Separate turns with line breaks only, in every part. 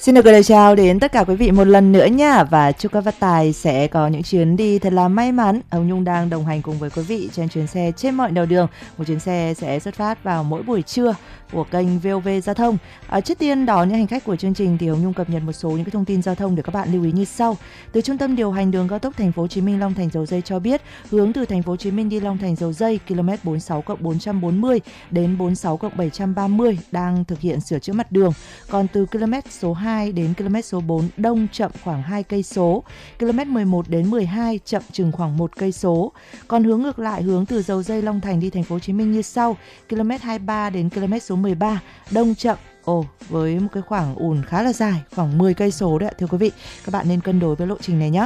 Xin được gửi lời chào đến tất cả quý vị một lần nữa nha. Và chúc các phát tài sẽ có những chuyến đi thật là may mắn. Hồng Nhung đang đồng hành cùng với quý vị trên chuyến xe trên mọi nẻo đường. Một chuyến xe sẽ xuất phát vào mỗi buổi trưa của kênh VOV Giao thông. Trước tiên đón những hành khách của chương trình thì Hồng Nhung cập nhật một số những cái thông tin giao thông để các bạn lưu ý như sau. Từ Trung tâm điều hành đường cao tốc Thành phố Hồ Chí Minh Long Thành Dầu Dây cho biết, hướng từ Thành phố Hồ Chí Minh đi Long Thành Dầu Dây km 46+440 đến 46+730 đang thực hiện sửa chữa mặt đường. Còn từ km số 2 đến km số 4 đông chậm khoảng 2 cây số, km 11 đến 12 chậm chừng khoảng 1 cây số. Còn hướng ngược lại, hướng từ Dầu Dây Long Thành đi Thành phố Hồ Chí Minh như sau: km 23 đến km số 13 đông chậm với một cái khoảng ùn khá là dài, khoảng 10 cây số đấy ạ thưa quý vị. Các bạn nên cân đối với lộ trình này nhé.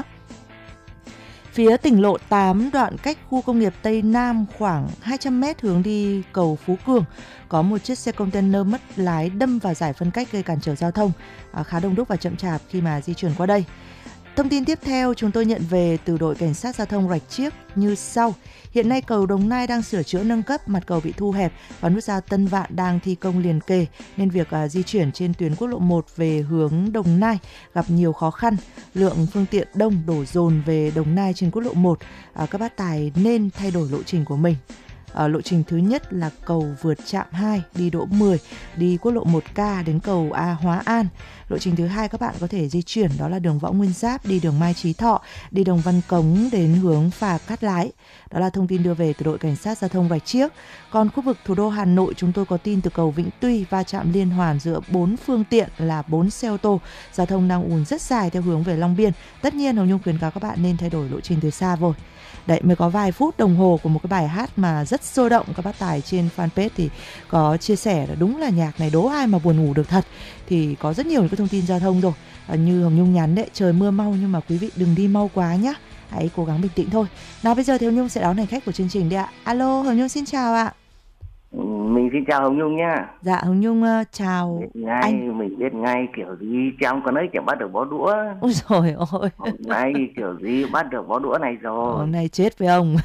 Phía tỉnh lộ 8 đoạn cách khu công nghiệp Tây Nam khoảng 200m hướng đi cầu Phú Cường, có một chiếc xe container mất lái đâm vào giải phân cách gây cản trở giao thông, khá đông đúc và chậm chạp khi mà di chuyển qua đây. Thông tin tiếp theo chúng tôi nhận về từ đội cảnh sát giao thông Rạch Chiếc như sau. Hiện nay cầu Đồng Nai đang sửa chữa nâng cấp, mặt cầu bị thu hẹp và nút giao Tân Vạn đang thi công liền kề nên việc di chuyển trên tuyến quốc lộ 1 về hướng Đồng Nai gặp nhiều khó khăn. Lượng phương tiện đông đổ dồn về Đồng Nai trên quốc lộ 1. Các bác tài nên thay đổi lộ trình của mình. Lộ trình thứ nhất là cầu vượt trạm 2 đi Đỗ 10 đi quốc lộ 1K đến cầu Hóa An. Lộ trình thứ hai các bạn có thể di chuyển đó là đường Võ Nguyên Giáp đi đường Mai Chí Thọ đi Đồng Văn Cống đến hướng phà Cát Lái. Đó là thông tin đưa về từ đội cảnh sát giao thông Rạch Chiếc. Còn khu vực thủ đô Hà Nội chúng tôi có tin từ cầu Vĩnh Tuy va chạm liên hoàn giữa 4 phương tiện là 4 xe ô tô. Giao thông đang ùn rất dài theo hướng về Long Biên. Tất nhiên Hồng Nhung khuyến cáo các bạn nên thay đổi lộ trình từ xa rồi. Đấy, mới có vài phút đồng hồ của một cái bài hát mà rất sôi động. Các bác tài trên fanpage thì có chia sẻ là đúng là nhạc này đố ai mà buồn ngủ được thật. Thì có rất nhiều những cái thông tin giao thông rồi. Như Hồng Nhung nhắn đấy, trời mưa mau nhưng mà quý vị đừng đi mau quá nhá. Hãy cố gắng bình tĩnh thôi. Nào bây giờ thì Hồng Nhung sẽ đón hành khách của chương trình đi ạ. Alo, Hồng Nhung xin chào ạ.
Mình xin chào Hồng Nhung nha.
Dạ, Hồng Nhung chào
biết ngay,
anh.
mình biết ngay kiểu gì trong con ấy chẳng bắt được bó đũa.
Ôi trời ơi.
Hôm nay kiểu gì bắt được bó đũa này rồi.
Hôm nay chết với ông.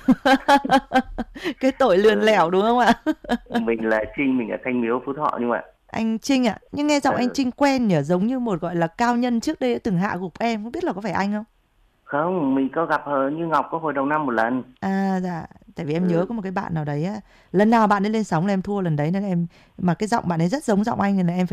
Cái tội lươn lẻo đúng không ạ?
Mình là Trinh, mình ở Thanh Miếu, Phú Thọ nhưng mà.
Anh Trinh ạ, nhưng nghe giọng anh Trinh quen nhỉ, giống như một gọi là cao nhân trước đây đã từng hạ gục em, không biết là có phải anh không?
Không, mình có gặp Như Ngọc có hồi đầu năm một lần.
À dạ, tại vì em nhớ có một cái bạn nào đấy á, lần nào bạn ấy lên sóng là em thua lần đấy nên em, mà cái giọng bạn ấy rất giống giọng anh nên là em phải